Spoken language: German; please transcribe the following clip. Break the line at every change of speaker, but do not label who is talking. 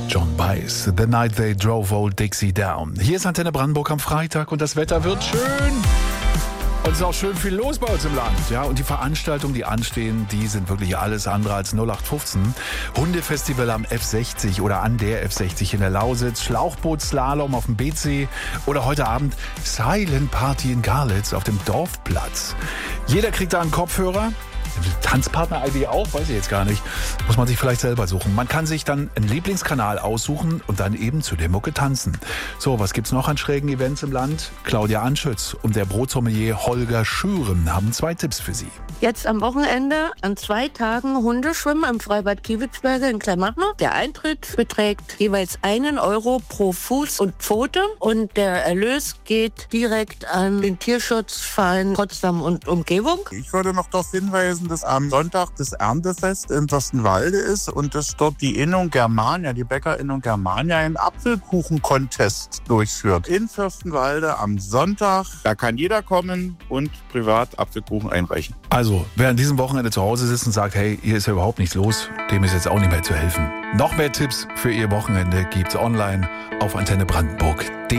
John Baez, The Night They Drove Old Dixie Down. Hier ist Antenne Brandenburg am Freitag und das Wetter wird schön. Und es ist auch schön viel los bei uns im Land. Ja, und die Veranstaltungen, die anstehen, die sind wirklich alles andere als 0815. Hundefestival am F60 oder an der F60 in der Lausitz, Schlauchbootslalom auf dem Beetsee oder heute Abend Silent Party in Garlitz auf dem Dorfplatz. Jeder kriegt da einen Kopfhörer. Tanzpartner-ID auch, weiß ich jetzt gar nicht. Muss man sich vielleicht selber suchen. Man kann sich dann einen Lieblingskanal aussuchen und dann eben zu der Mucke tanzen. So, was gibt's noch an schrägen Events im Land? Claudia Anschütz und der Brotsommelier Holger Schüren haben 2 Tipps für Sie.
Jetzt am Wochenende an 2 Tagen Hundeschwimmen im Freibad Kiewitzberge in Kleinmachnow. Der Eintritt beträgt jeweils 1 Euro pro Fuß und Pfote und der Erlös geht direkt an den Tierschutzverein Potsdam und Umgebung.
Ich würde noch darauf hinweisen, dass am Sonntag das Erntefest in Fürstenwalde ist und dass dort die Innung Germania, die Bäckerinnung Germania, einen Apfelkuchen-Contest durchführt. In Fürstenwalde am Sonntag, da kann jeder kommen und privat Apfelkuchen einreichen.
Also, wer an diesem Wochenende zu Hause sitzt und sagt, hey, hier ist ja überhaupt nichts los, dem ist jetzt auch nicht mehr zu helfen. Noch mehr Tipps für Ihr Wochenende gibt's online auf antennebrandenburg.de.